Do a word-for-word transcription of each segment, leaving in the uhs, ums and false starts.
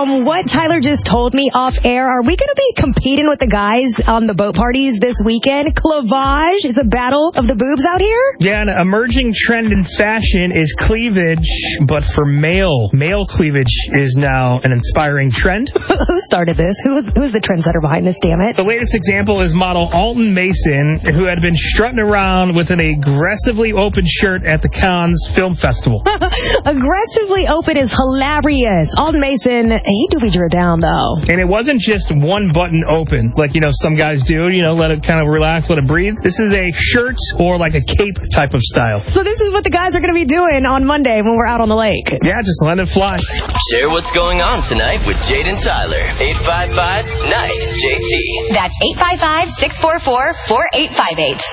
from what Tyler just told me off air, are we going to be competing with the guys on the boat parties this weekend? Cleavage is a battle of the boobs out here? Yeah, an emerging trend in fashion is cleavage, but for male. Male cleavage is now an inspiring trend. Who started this? Who, who's the trendsetter behind this, damn it? The latest example is model Alton Mason, who had been strutting around with an aggressively open shirt at the Cannes Film Festival. Aggressively open is hilarious. Alton Mason, he doobied her down, though. And it wasn't just one button open, like, you know, some guys do, you know, let it kind of relax, let it breathe. This is a shirt or like a cape type of style. So this is what the guys are going to be doing on Monday when we're out on the lake. Yeah, just let it fly. Share what's going on tonight with Jade and Tyler. eight five five, N I G H, J T. That's eight five five, six four four, four eight five eight.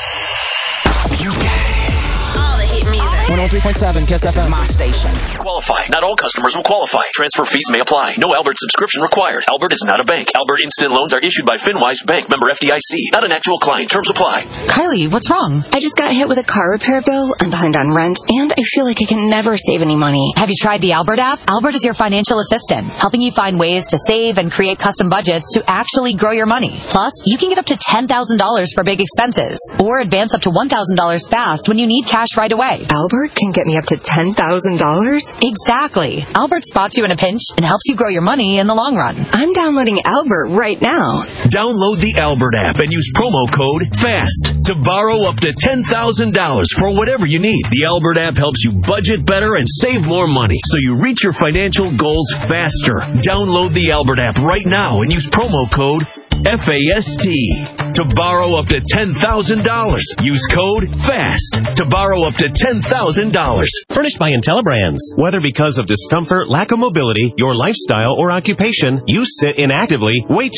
U K. All the hit music. one oh three point seven Kiss F M. This is my station. Qualify. Not all customers will qualify. Transfer fees may apply. No Albert subscription required. Albert is not a bank. Albert Instant Loans are issued by FinWise Bank, member F D I C. Not an actual client. Terms apply. Kylie, what's wrong? I just got hit with a car repair bill. I'm behind on rent, and I feel like I can never save any money. Have you tried the Albert app? Albert is your financial assistant, helping you find ways to save and create custom budgets to actually grow your money. Plus, you can get up to ten thousand dollars for big expenses, or advance up to one thousand dollars fast when you need cash right away. Albert can get me up to ten thousand dollars? Exactly. Albert spots you in a pinch and helps you grow your money in the long run. I'm downloading Albert right now. Download the Albert app and use promo code FAST to borrow up to ten thousand dollars for whatever you need. The Albert app helps you budget better and save more money so you reach your financial goals faster. Download the Albert app right now and use promo code F A S T to borrow up to ten thousand dollars. Use code FAST to borrow up to ten thousand dollars. Furnished by IntelliBrands. Whether because of discomfort, lack of mobility, your lifestyle, or occupation, you sit inactively, way